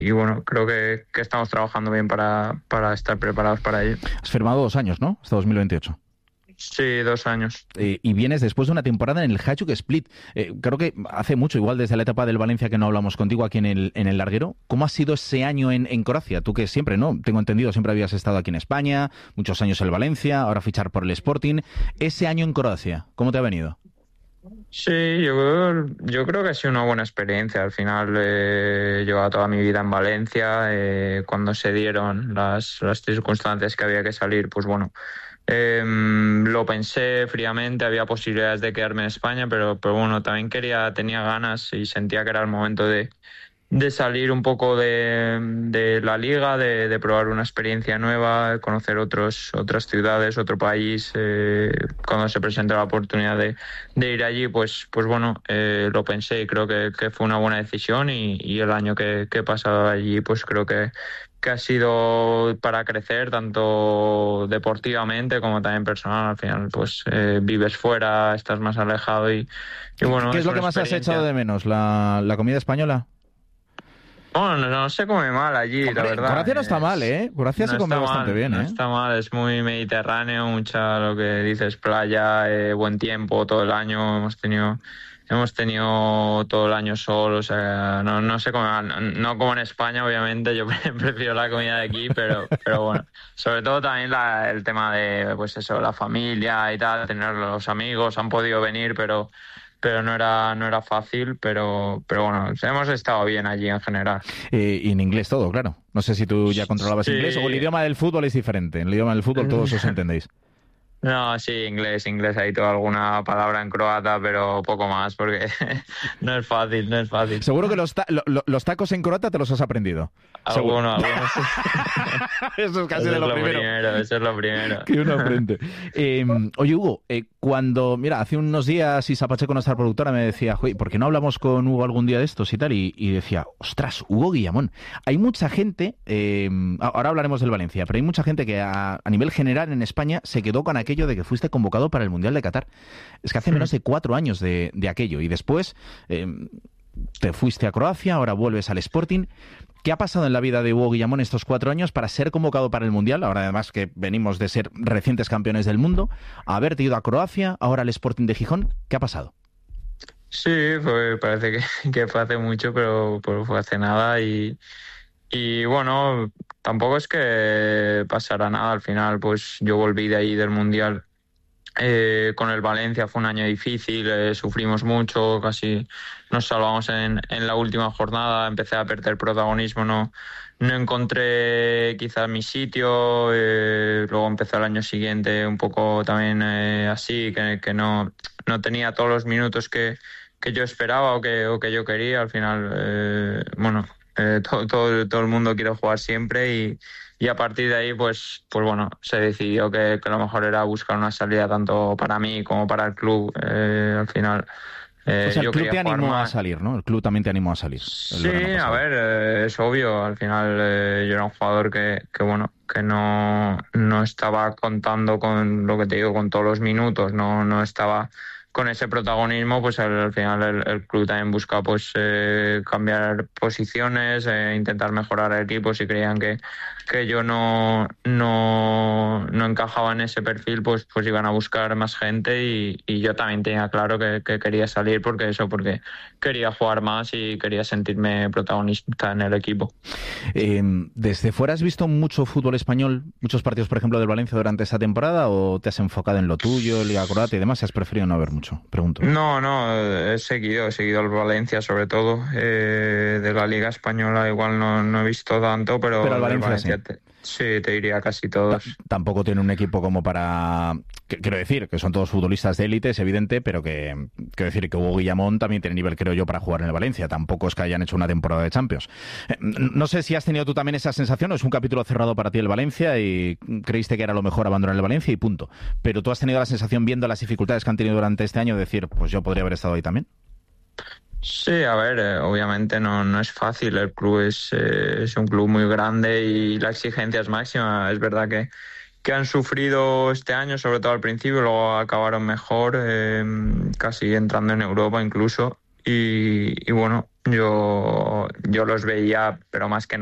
y bueno, creo que estamos trabajando bien para estar preparados para ello. Has firmado 2 años, ¿no? Hasta 2028. Sí, 2 años. Y vienes después de una temporada en el Hajduk Split. Creo que hace mucho, igual desde la etapa del Valencia, que no hablamos contigo aquí en el larguero. ¿Cómo ha sido ese año en Croacia? Tú que siempre, ¿no? Tengo entendido, siempre habías estado aquí en España, muchos años en el Valencia, ahora fichar por el Sporting. Ese año en Croacia, ¿cómo te ha venido? Sí, yo creo que ha sido una buena experiencia. Al final he llevado toda mi vida en Valencia. Cuando se dieron las circunstancias que había que salir, pues bueno, lo pensé fríamente. Había posibilidades de quedarme en España, pero bueno, también tenía ganas y sentía que era el momento de salir un poco de la liga, de probar una experiencia nueva, conocer otras ciudades, otro país. Cuando se presentó la oportunidad de ir allí, pues bueno, lo pensé y creo que fue una buena decisión y el año que he pasado allí, pues creo que ha sido para crecer tanto deportivamente como también personal. Al final, pues vives fuera, estás más alejado y bueno, ¿Qué es es lo una que más has experiencia. echado de menos? ¿La comida española? Bueno, no se come mal allí, la Hombre, verdad. Croacia no está mal, ¿eh? Croacia No se come está bastante mal, bien, no ¿eh? está mal, es muy mediterráneo, mucha lo que dices, playa, buen tiempo todo el año, hemos tenido todo el año sol, o sea, no se come mal, no como en España, obviamente, yo prefiero la comida de aquí, pero bueno, sobre todo también el tema de, pues eso, la familia y tal, tener los amigos, han podido venir, pero no era fácil, pero bueno, hemos estado bien allí en general. Y en inglés todo, claro. No sé si tú ya controlabas inglés o el Sí. idioma del fútbol es diferente. En el idioma del fútbol todos os entendéis. No, sí, inglés, ahí toda alguna palabra en croata, pero poco más, porque no es fácil, no es fácil. Seguro que los tacos en croata te los has aprendido. Seguro. Algunos sí. Eso es casi Eso de es lo lo primero primero, eso es lo primero. que uno aprende. Oye, Hugo, mira, hace unos días Isa Pacheco, nuestra productora, me decía, "Joder, ¿por qué no hablamos con Hugo algún día de estos y tal?" Y decía, ostras, Hugo Guillamón. Hay mucha gente, ahora hablaremos del Valencia, pero hay mucha gente que a nivel general en España se quedó con aquello de que fuiste convocado para el Mundial de Qatar. Es que hace menos de 4 años de aquello. Y después te fuiste a Croacia, ahora vuelves al Sporting. ¿Qué ha pasado en la vida de Hugo Guillamón estos 4 años para ser convocado para el Mundial? Ahora además que venimos de ser recientes campeones del mundo, haberte ido a Croacia, ahora al Sporting de Gijón. ¿Qué ha pasado? Sí, parece que fue hace mucho, pero fue hace nada y bueno, tampoco es que pasara nada al final, pues yo volví de ahí del Mundial. Con el Valencia fue un año difícil, sufrimos mucho, casi nos salvamos en la última jornada, empecé a perder protagonismo, no encontré quizás mi sitio, luego empezó el año siguiente un poco también así, que no tenía todos los minutos que yo esperaba o que yo quería, al final, bueno, todo el mundo quiere jugar siempre y a partir de ahí, pues bueno, se decidió que lo mejor era buscar una salida tanto para mí como para el club. Al final, O sea, el yo club quería te jugar animó a más. salir, ¿no? El club también te animó a salir el Sí, verano a pasado. ver, es obvio. Al final, yo era un jugador que bueno, que no estaba contando con lo que te digo, con todos los minutos, no estaba con ese protagonismo, pues al final el club también busca pues cambiar posiciones, intentar mejorar el equipo. Si creían que yo no encajaba en ese perfil, pues iban a buscar más gente y yo también tenía claro que quería salir porque quería jugar más y quería sentirme protagonista en el equipo. ¿Desde fuera has visto mucho fútbol español, muchos partidos, por ejemplo, del Valencia durante esta temporada, o te has enfocado en lo tuyo, Liga Croata y demás, y has preferido no ver mucho? Pregunto. No, he seguido el Valencia sobre todo. De la Liga Española igual no he visto tanto, Pero pero al del Valencia sí. Valencia sí, te diría casi todos. Tampoco tiene un equipo como para... Quiero decir, que son todos futbolistas de élite, es evidente, pero quiero decir que Hugo Guillamón también tiene nivel, creo yo, para jugar en el Valencia. Tampoco es que hayan hecho una temporada de Champions. No sé si has tenido tú también esa sensación, o es un capítulo cerrado para ti el Valencia y creíste que era lo mejor abandonar el Valencia y punto. Pero tú has tenido la sensación, viendo las dificultades que han tenido durante este año, de decir, pues yo podría haber estado ahí también. Sí, a ver, obviamente no es fácil. El club es un club muy grande y la exigencia es máxima. Es verdad que han sufrido este año, sobre todo al principio, luego acabaron mejor, casi entrando en Europa incluso. y bueno, yo los veía, pero más que